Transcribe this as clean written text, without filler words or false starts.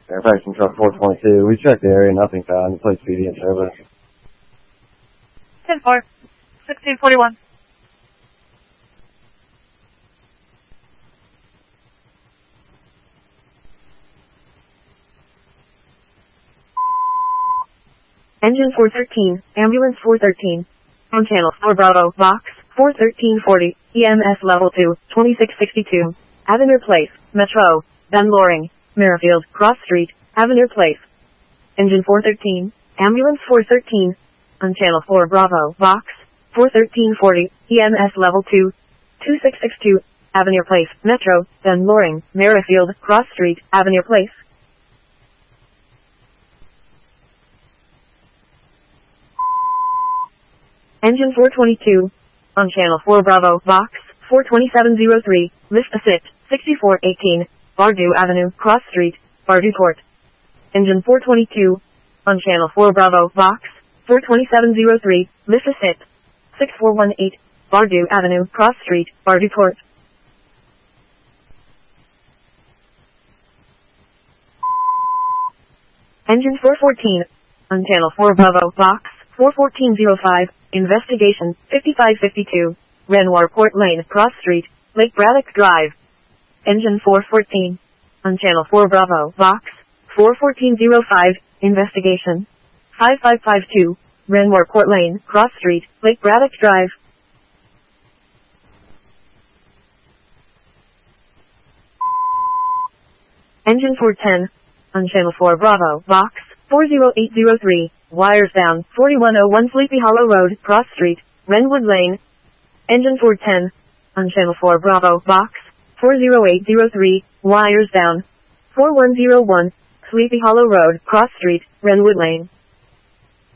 Fairfax Control 422. We checked the area, nothing found. Place PD in service. 10-4, 1641. Engine 413, Ambulance 413. On Channel 4 Bravo, Vox, 41340, EMS Level 2, 2662. Avenir Place, Metro, Ben Loring, Merrifield, Cross Street, Avenir Place. Engine 413, Ambulance 413. On Channel 4 Bravo, Vox, 41340, EMS Level 2, 2662. Avenir Place, Metro, Ben Loring, Merrifield, Cross Street, Avenir Place. Engine 422. On Channel 4 Bravo, Vox, 42703, Vista Sit, 6418, Bardew Avenue, Cross Street, Bardew Court. Engine 422. On Channel 4 Bravo, Vox, 42703, Vista Sit, 6418, Bardew Avenue, Cross Street, Bardew Court. Engine 414. On Channel 4 Bravo, Vox, 41405, Investigation, 5552, Renoir Court Lane, Cross Street, Lake Braddock Drive. Engine 414. On Channel 4 Bravo, Vox, 41405, Investigation, 5552, Renoir Court Lane, Cross Street, Lake Braddock Drive. Engine 410. On Channel 4 Bravo, Vox, 40803, wires down, 4101 Sleepy Hollow Road, Cross Street, Renwood Lane. Engine 410. On Channel 4 Bravo, Vox, 40803, wires down, 4101, Sleepy Hollow Road, Cross Street, Renwood Lane.